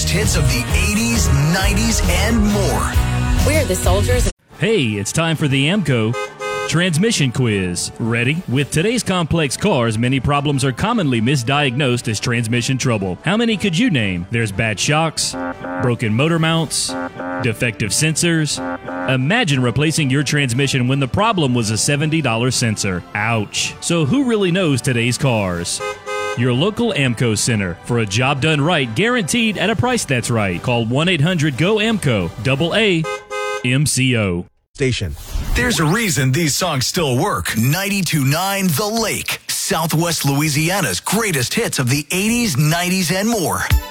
greatest hits of the 80s, 90s, and more. We're the soldiers. Hey, it's time for the AAMCO Transmission Quiz. Ready? With today's complex cars, many problems are commonly misdiagnosed as transmission trouble. How many could you name? There's bad shocks, broken motor mounts, defective sensors. Imagine replacing your transmission when the problem was a $70 sensor. Ouch. So who really knows today's cars? Your local AAMCO center. For a job done right, guaranteed at a price that's right. Call 1-800-GO-AAMCO. AAMCO. Station. There's a reason these songs still work. 92.9 The Lake, Southwest Louisiana's greatest hits of the 80s, 90s, and more.